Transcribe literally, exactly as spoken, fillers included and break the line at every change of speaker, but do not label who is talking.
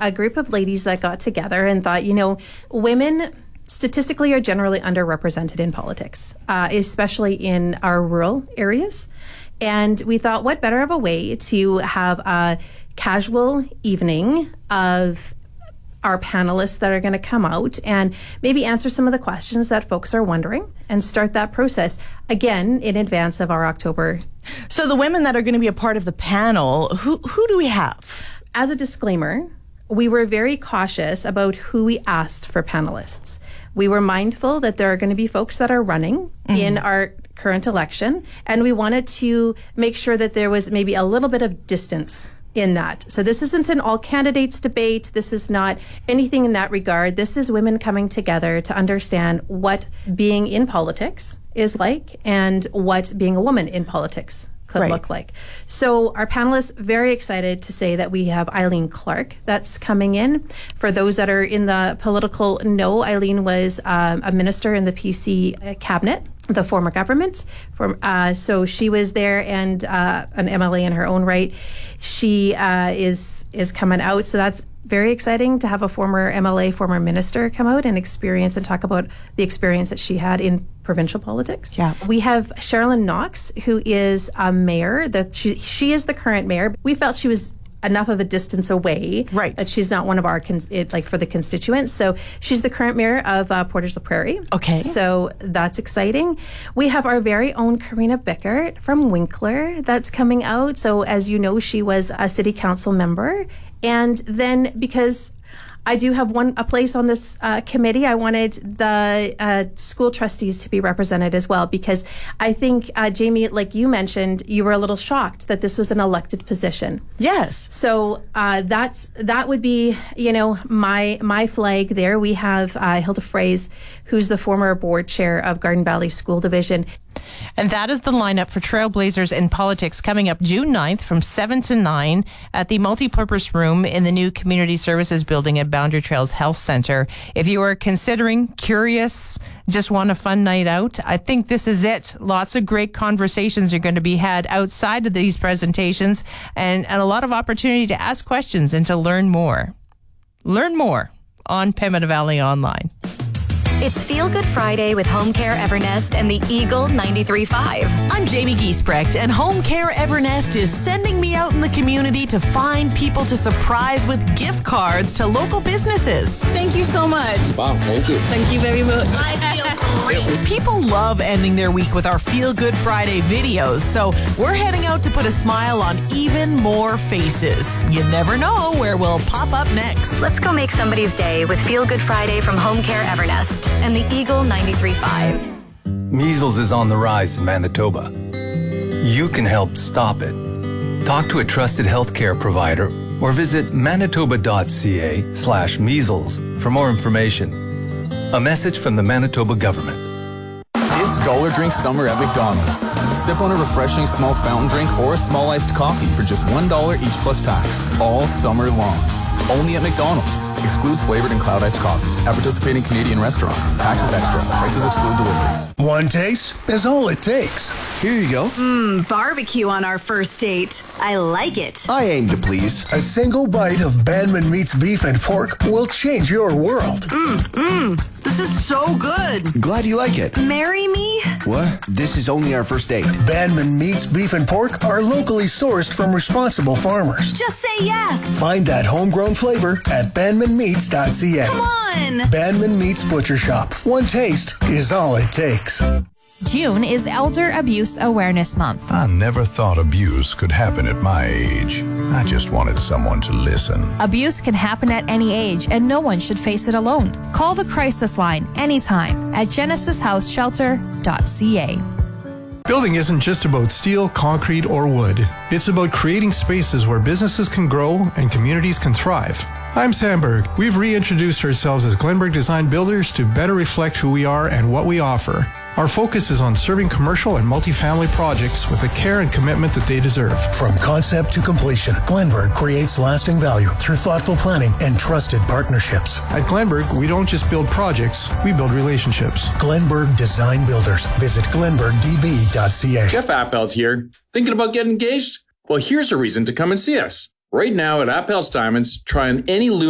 a group of ladies that got together and thought, you know, women statistically are generally underrepresented in politics, uh, especially in our rural areas. And we thought, what better of a way to have a casual evening of our panelists that are going to come out and maybe answer some of the questions that folks are wondering and start that process, again, in advance of our October.
So the women that are going to be a part of the panel, who who do we have?
As a disclaimer, we were very cautious about who we asked for panelists. We were mindful that there are going to be folks that are running mm-hmm. in our current election, and we wanted to make sure that there was maybe a little bit of distance in that. So this isn't an all candidates debate. This is not anything in that regard. This is women coming together to understand what being in politics is like and what being a woman in politics could right. look like. So our panelists, very excited to say that we have Eileen Clark that's coming in. For those that are in the political know, Eileen was um, a minister in the P C cabinet, the former government. From, uh, so she was there and uh, an M L A in her own right. She uh, is is coming out. So that's very exciting to have a former M L A, former minister come out and experience and talk about the experience that she had in provincial politics.
Yeah.
We have Sherilyn Knox, who is a mayor. That she, she is the current mayor. We felt she was enough of a distance away
right.
that she's not one of our, cons- it, like for the constituents. So she's the current mayor of uh, Portage la Prairie.
Okay.
So that's exciting. We have our very own Karina Bickert from Winkler that's coming out. So as you know, she was a city council member. And then because I do have one a place on this uh, committee, I wanted the uh, school trustees to be represented as well, because I think, uh, Jamie, like you mentioned, you were a little shocked that this was an elected position.
Yes.
So uh, that's that would be, you know, my my flag there. We have uh, Hilda Fraze, who's the former board chair of Garden Valley School Division.
And that is the lineup for Trailblazers in Politics coming up June ninth from seven to nine at the Multipurpose Room in the new Community Services Building at Boundary Trails Health Center. If you are considering, curious, just want a fun night out, I think this is it. Lots of great conversations are going to be had outside of these presentations and, and a lot of opportunity to ask questions and to learn more. Learn more on Pembina Valley Online.
It's Feel Good Friday with Home Care Evernest and the Eagle ninety-three point five.
I'm Jamie Giesbrecht, and Home Care Evernest is sending me out in the community to find people to surprise with gift cards to local businesses.
Thank you so much.
Wow, thank you.
Thank you very much.
I feel great. People love ending their week with our Feel Good Friday videos, so we're heading out to put a smile on even more faces. You never know where we'll pop up next.
Let's go make somebody's day with Feel Good Friday from Home Care Evernest and the Eagle ninety-three point five.
Measles is on the rise in Manitoba. You can help stop it. Talk to a trusted healthcare provider or visit manitoba.ca slash measles for more information. A message from the Manitoba government.
It's Dollar Drink Summer at McDonald's. Sip on a refreshing small fountain drink or a small iced coffee for just one dollar each plus tax, all summer long. Only at McDonald's. Excludes flavored and cloud iced coffees. At participating Canadian restaurants. Taxes extra. Prices exclude delivery.
One taste is all it takes. Here you go.
Mmm, barbecue on our first date. I like it.
I aim to please. A single bite of Banman Meats beef and pork will change your world.
Mmm, mmm. This is so good.
Glad you like it.
Marry me?
What? This is only our first date.
Banman Meats beef and pork are locally sourced from responsible farmers.
Just say yes.
Find that homegrown flavor at banman meats dot c a.
Come on.
Banman Meats Butcher Shop. One taste is all it takes.
June is Elder Abuse Awareness Month.
I never thought abuse could happen at my age. I just wanted someone to listen.
Abuse can happen at any age, and no one should face it alone. Call the crisis line anytime at genesis house shelter dot c a.
Building isn't just about steel, concrete, or wood. It's about creating spaces where businesses can grow and communities can thrive. I'm Sam Berg. We've reintroduced ourselves as Glenberg Design Builders to better reflect who we are and what we offer. Our focus is on serving commercial and multifamily projects with the care and commitment that they deserve.
From concept to completion, Glenberg creates lasting value through thoughtful planning and trusted partnerships.
At Glenberg, we don't just build projects, we build relationships.
Glenberg Design Builders. Visit glenberg d b dot c a.
Jeff Appelt here. Thinking about getting engaged? Well, here's a reason to come and see us. Right now at Appel's Diamonds, try on any